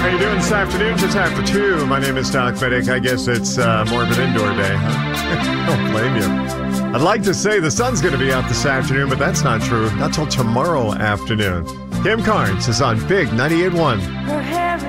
you doing this afternoon? Just after 2. My name is Doc Feddick. I guess it's more of an indoor day, huh? Don't blame you. I'd like to say the sun's going to be out this afternoon, but that's not true. Not till tomorrow afternoon. Kim Carnes is on Big 98.1.